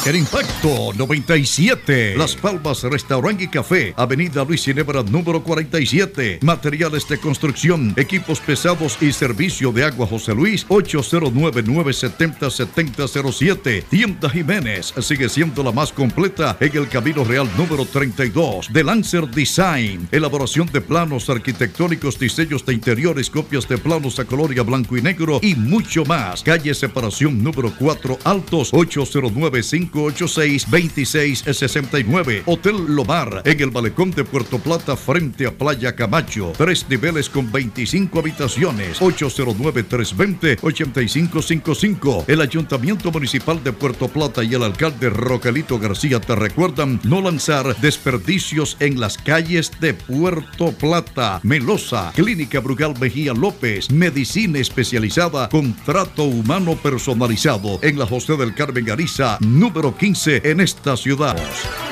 En Impacto 97, Las Palmas Restaurant y Café, Avenida Luis Ginebra número 47. Materiales de construcción, equipos pesados y servicio de agua José Luis, 809-970-7007. Tienda Jiménez sigue siendo la más completa en el Camino Real número 32. De Lancer Design, elaboración de planos arquitectónicos, diseños de interiores, copias de planos a color y a blanco y negro y mucho más. Calle Separación número 4 Altos, 809-586-2669. Hotel Lomar, en el Malecón de Puerto Plata frente a Playa Camacho. 3 niveles con 25 habitaciones. 809-320-8555. El Ayuntamiento Municipal de Puerto Plata y el alcalde Rogelito García te recuerdan no lanzar desperdicios en las calles de Puerto Plata. Melosa, Clínica Brugal Mejía López, medicina especializada con trato humano personalizado en la José del Carmen Ariza número 15 en esta ciudad.